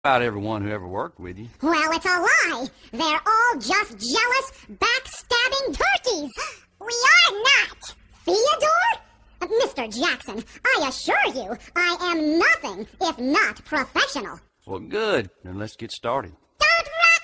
about everyone who ever worked with you. Well, it's a lie. They're all just jealous, backstabbing turkeys. We are not. Theodore? Mr. Jackson, I assure you, I am nothing if not professional. Well, good. Then let's get started.